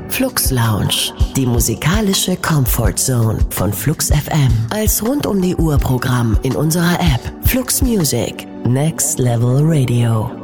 Flux Lounge, die musikalische Comfort Zone von Flux FM. Als rund-um-die-Uhr-Programm in unserer App Flux Music, Next Level Radio.